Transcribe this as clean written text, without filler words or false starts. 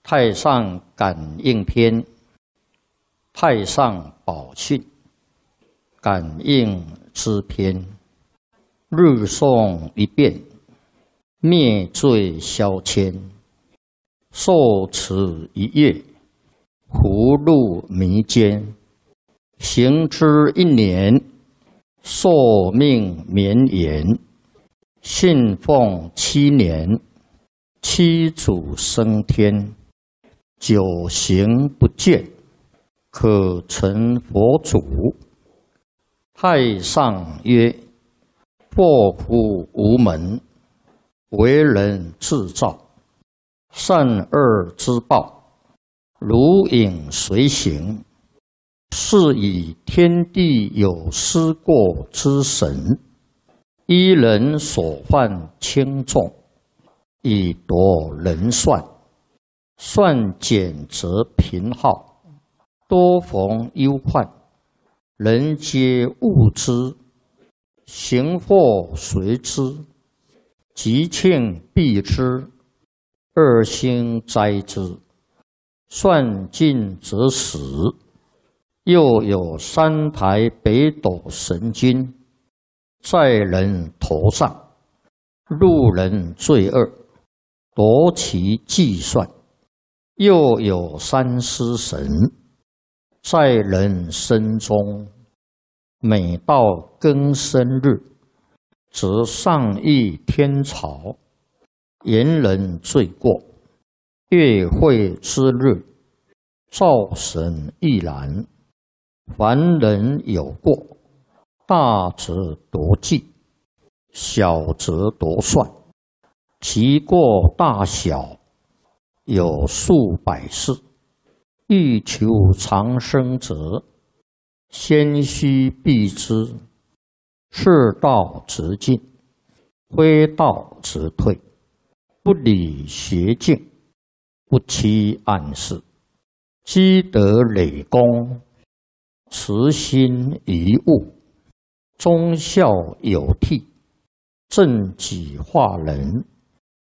太上感应篇，太上宝训，感应之篇。日诵一遍，灭罪消愆；受持一夜，福禄弥坚。行之一年，寿命绵延；信奉7年，七祖升天。久行不倦，可成佛祖。太上曰：祸福无门，为人自造。善恶之报，如影随形。是以天地有失过之神，依人所犯轻重，以夺人算。算减则贫耗，多逢忧患。人皆恶之，行祸随之，吉庆避之，恶兴灾之。算尽则死。又有3台北斗神君，在人头上，路人罪恶，夺其计算。又有3尸神，在人身中，每到庚申日，则上议天朝，言人罪过。月会之日，灶神亦然。凡人有过，大则夺计，小则夺算。其过大小，有数百世。欲求长生者，先须避之。是道则进，非道则退。不理邪径，不欺暗室。积德累功，慈心遗物。忠孝有悌，正己化人。